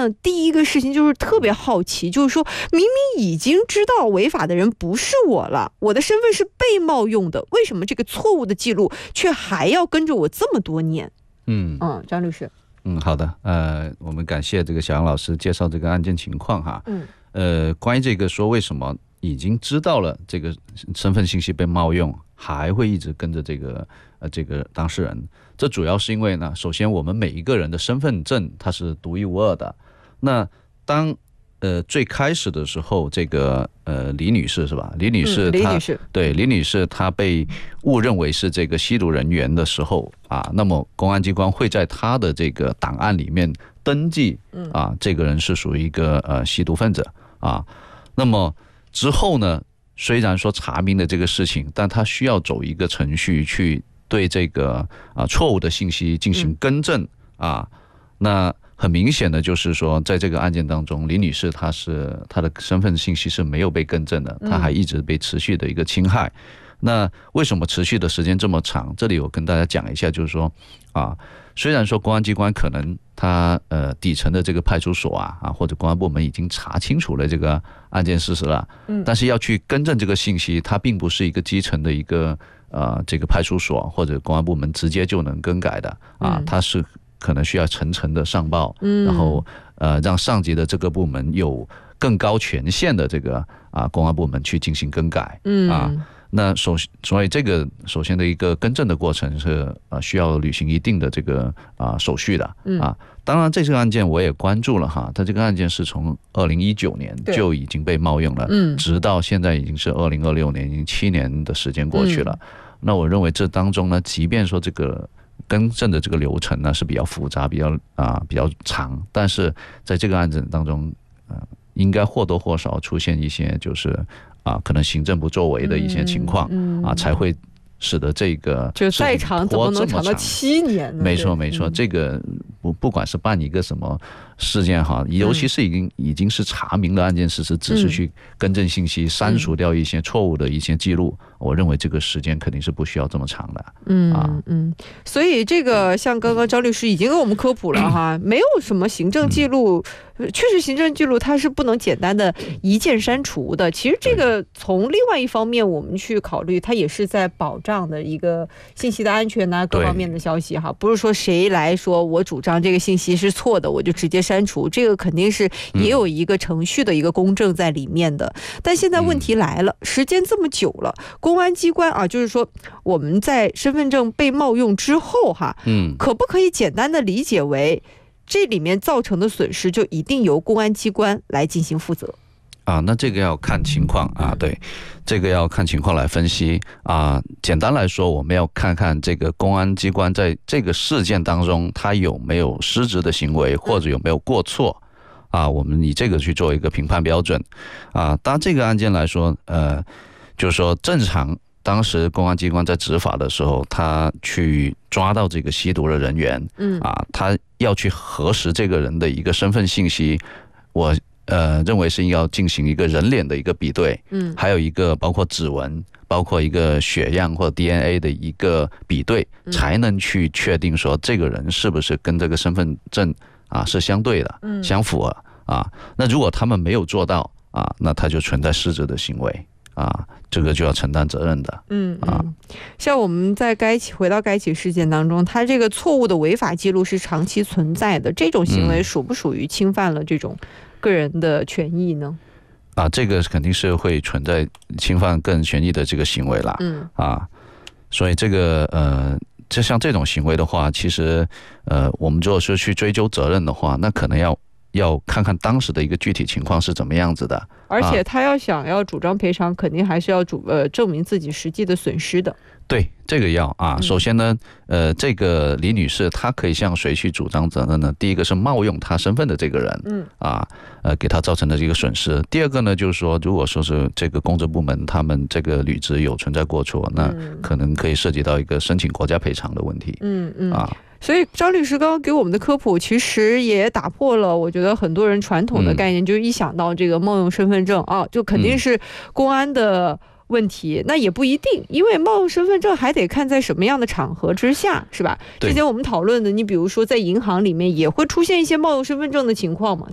呢，第一个事情就是特别好奇，就是说明明已经知道违法的人不是我了，我的身份是被冒用的，为什么这个错误的记录却还要跟着我这么多年？张律师。 好的，我们感谢这个小杨老师介绍这个案件情况哈。关于这个说为什么已经知道了这个身份信息被冒用，还会一直跟着这个当事人，这主要是因为呢，首先我们每一个人的身份证它是独一无二的。那当最开始的时候，这个李女士是吧？李女士她被误认为是这个吸毒人员的时候啊，那么公安机关会在她的这个档案里面登记啊，这个人是属于一个吸毒分子啊。那么之后呢，虽然说查明了这个事情，但他需要走一个程序去对这个错误的信息进行更正啊。那很明显的就是说，在这个案件当中，李女士她的身份信息是没有被更正的，她还一直被持续的一个侵害。那为什么持续的时间这么长？这里我跟大家讲一下，就是说虽然说公安机关可能他底层的这个派出所或者公安部门已经查清楚了这个案件事实了，但是要去更正这个信息，它并不是一个基层的一个这个派出所或者公安部门直接就能更改的它是可能需要层层的上报，然后让上级的这个部门有更高权限的这个公安部门去进行更改那所以这个首先的一个更正的过程是需要履行一定的这个手续的当然这个案件我也关注了哈，它这个案件是从2019年就已经被冒用了，直到现在已经是2026年，已经7年的时间过去了。那我认为这当中呢，即便说这个更正的这个流程呢是比较复杂、比较长，但是在这个案子当中，应该或多或少出现一些就是可能行政不作为的一些情况才会使得这个就再长怎么能长到7年呢？ 没错，这个不管是办一个什么事件哈，尤其是已经是查明了案件事实，只是去更正信息、删除掉一些错误的一些记录，我认为这个时间肯定是不需要这么长的。 所以这个像刚刚张律师已经给我们科普了哈，没有什么行政记录。确实行政记录它是不能简单的一键删除的，其实这个从另外一方面我们去考虑，它也是在保障的一个信息的安全各方面的消息哈，不是说谁来说我主张这个信息是错的我就直接删除，这个肯定是也有一个程序的一个公正在里面的。但现在问题来了，时间这么久了，公安机关就是说我们在身份证被冒用之后可不可以简单的理解为这里面造成的损失就一定由公安机关来进行负责那这个要看情况对，这个要看情况来分析简单来说，我们要看看这个公安机关在这个事件当中，他有没有失职的行为，或者有没有过错我们以这个去做一个评判标准当然这个案件来说就是说正常当时公安机关在执法的时候，他去抓到这个吸毒的人员他要去核实这个人的一个身份信息，我认为是要进行一个人脸的一个比对还有一个包括指纹，包括一个血样或 DNA 的一个比对才能去确定说这个人是不是跟这个身份证是相对的相符那如果他们没有做到那他就存在失职的行为这个就要承担责任的像我们在回到该起事件当中，他这个错误的违法记录是长期存在的，这种行为属不属于侵犯了这种个人的权益呢？ 这个肯定是会存在侵犯个人权益的这个行为啦所以这个就像这种行为的话，其实我们如果说去追究责任的话，那可能要看看当时的一个具体情况是怎么样子的， 而且他想要主张赔偿，肯定还是要证明自己实际的损失的。 对，这个要首先呢这个李女士她可以向谁去主张责任呢？第一个是冒用她身份的这个人给她造成的这个损失。第二个呢，就是说如果说是这个公职部门他们这个履职有存在过错，那可能可以涉及到一个申请国家赔偿的问题所以张律师刚刚给我们的科普其实也打破了我觉得很多人传统的概念，就是一想到这个冒用身份证就肯定是公安的问题，那也不一定，因为冒用身份证还得看在什么样的场合之下，是吧？之前我们讨论的，你比如说在银行里面也会出现一些冒用身份证的情况嘛，